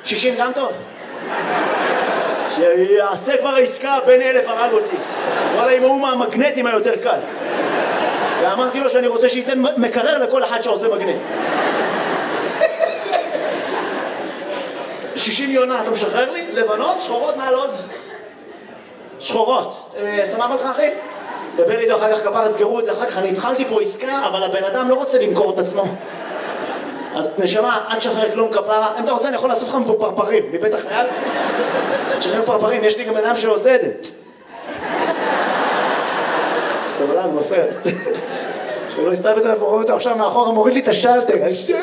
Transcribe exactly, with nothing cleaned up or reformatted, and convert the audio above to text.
שישים גם טוב? שיעשה כבר העסקה, בין אלף הרג אותי. וואלה, אם הוא מהמגנטים היותר קל. ואמרתי לו שאני רוצה שייתן מקרר לכל אחד שעושה מגנט. שישים יונה, אתה משחרר לי? לבנות, שחורות מעל עוז? שחורות. סמב לך אחי? דבר איתו אחר כך כפר, תסגרו את זה אחר כך. אני התחלתי פה עסקה, אבל הבן אדם לא רוצה למכור את עצמו. אז נשמה, אל תשחרר כלום כפרה. אם אתה רוצה, אני יכול לאסוף לך מפה פרפרים, מבית החייל. תשחרר פרפרים, יש לי גם אדם שעושה את זה. סבלן, מפריע. שלא הסתלבט עליו, רואה אותו עכשיו מאחורה, מוריד לי את השלטר.